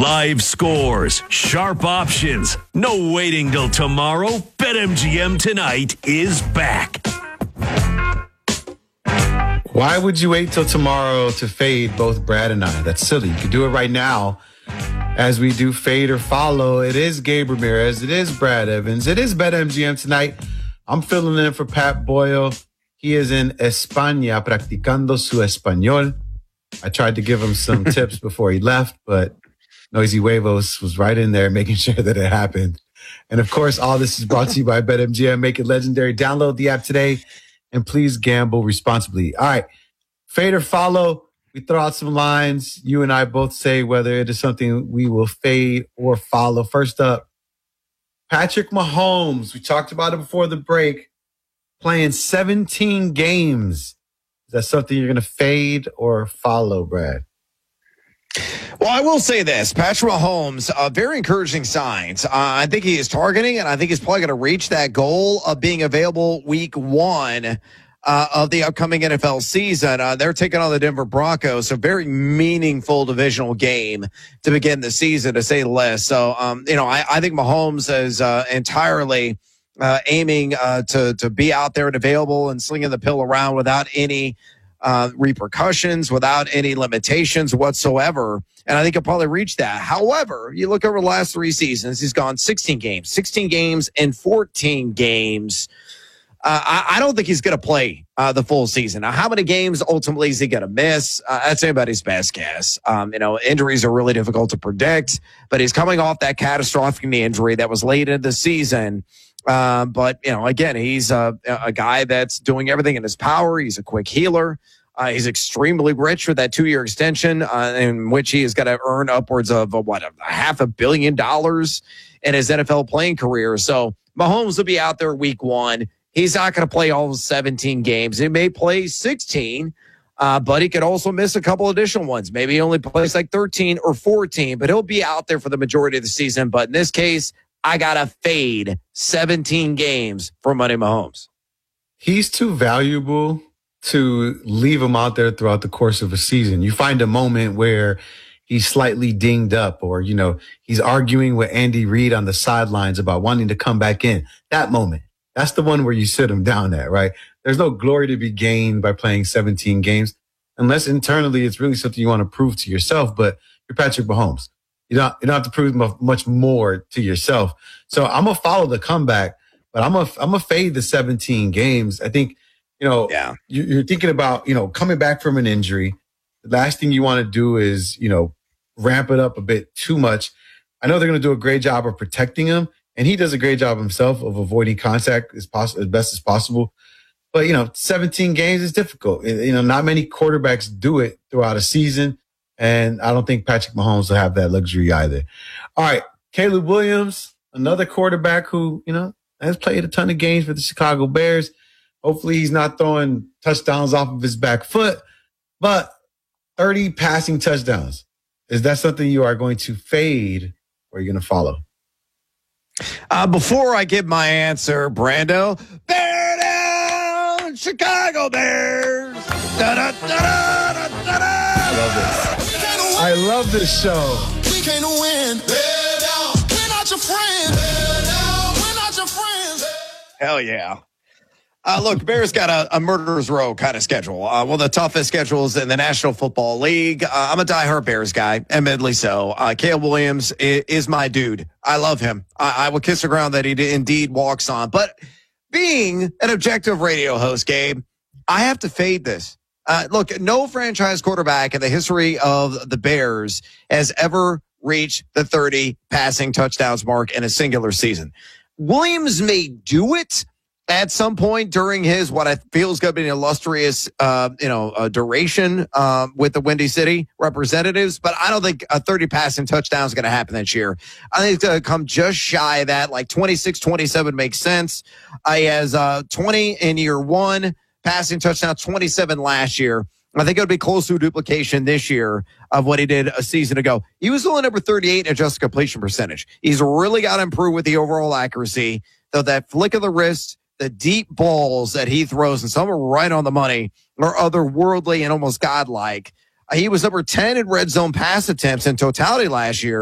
Live scores, sharp options. No waiting till tomorrow. BetMGM tonight is back. Why would you wait till tomorrow to fade both Brad and I? That's silly. You can do it right now as we do fade or follow. It is Gabe Ramirez. It is Brad Evans. It is BetMGM tonight. I'm filling in for Pat Boyle. He is in España practicando su español. I tried to give him some tips before he left, but Noisy Huevos was right in there making sure that it happened. And of course, all this is brought to you by BetMGM. Make it legendary. Download the app today and please gamble responsibly. All right. Fade or follow. We throw out some lines. You and I both say whether it is something we will fade or follow. First up, Patrick Mahomes. We talked about it before the break. Playing 17 games. Is that something you're going to fade or follow, Brad? Well, I will say this. Patrick Mahomes, very encouraging signs. I think he is targeting, and I think he's probably going to reach that goal of being available week 1 of the upcoming NFL season. They're taking on the Denver Broncos, so very meaningful divisional game to begin the season, to say the least. So, I think Mahomes is entirely aiming to be out there and available and slinging the pill around without any repercussions, without any limitations whatsoever. And I think he'll probably reach that. However, you look over the last 3 seasons, he's gone 16 games and 14 games. I don't think he's going to play the full season. Now, how many games ultimately is he going to miss? That's anybody's best guess. Injuries are really difficult to predict, but he's coming off that catastrophic knee injury that was late in the season. But again, he's a guy that's doing everything in his power. He's a quick healer. He's extremely rich with that 2-year extension, in which he is going to earn upwards of $500 million in his NFL playing career. So Mahomes will be out there week 1. He's not going to play all 17 games. He may play 16, but he could also miss a couple additional ones. Maybe he only plays like 13 or 14, but he'll be out there for the majority of the season. But in this case, I got to fade 17 games for Money Mahomes. He's too valuable to leave him out there throughout the course of a season. You find a moment where he's slightly dinged up or, he's arguing with Andy Reid on the sidelines about wanting to come back in. That moment, that's the one where you sit him down at, right? There's no glory to be gained by playing 17 games unless internally it's really something you want to prove to yourself. But you're Patrick Mahomes. You don't have to prove much more to yourself. So I'm going to follow the comeback, but I'm going to fade the 17 games. I think, you're thinking about, coming back from an injury. The last thing you want to do is, ramp it up a bit too much. I know they're going to do a great job of protecting him, and he does a great job himself of avoiding contact as best as possible. But, 17 games is difficult. Not many quarterbacks do it throughout a season. And I don't think Patrick Mahomes will have that luxury either. All right. Caleb Williams, another quarterback who, has played a ton of games for the Chicago Bears. Hopefully he's not throwing touchdowns off of his back foot, but 30 passing touchdowns. Is that something you are going to fade or are you going to follow? Before I give my answer, Brando, bear down, Chicago Bears. I love this show. We can't win. Bear down. We're not your friends. Bear down. We're not your friends. Hell yeah. Look, Bears got a murderer's row kind of schedule. One of the toughest schedules in the National Football League. I'm a diehard Bears guy, admittedly so. Caleb Williams is my dude. I love him. I will kiss the ground that he indeed walks on. But being an objective radio host, Gabe, I have to fade this. Look, no franchise quarterback in the history of the Bears has ever reached the 30 passing touchdowns mark in a singular season. Williams may do it at some point during his, what I feel is going to be an illustrious, duration with the Windy City Representatives. But I don't think a 30 passing touchdown is going to happen this year. I think it's going to come just shy of that, like 26, 27 makes sense. He has 20 in year 1, passing touchdown, 27 last year. I think it'll be close to a duplication this year of what he did a season ago. He was only number 38 in adjusted completion percentage. He's really got to improve with the overall accuracy, though that flick of the wrist, the deep balls that he throws, and some are right on the money, are otherworldly and almost godlike. He was number 10 in red zone pass attempts in totality last year.